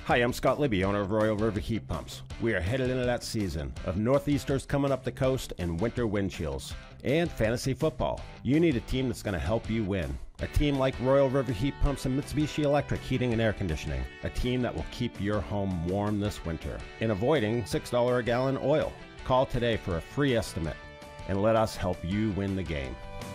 Hi, I'm Scott Libby, owner of Royal River Heat Pumps. We are headed into that season of northeasters coming up the coast and winter wind chills. And fantasy football. You need a team that's going to help you win. A team like Royal River Heat Pumps and Mitsubishi Electric Heating and Air Conditioning. A team that will keep your home warm this winter and avoiding $6 a gallon oil. Call today for a free estimate and let us help you win the game.